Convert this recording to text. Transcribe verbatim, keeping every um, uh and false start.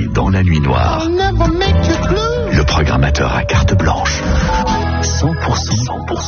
dans la nuit noire. Le programmateur à carte blanche.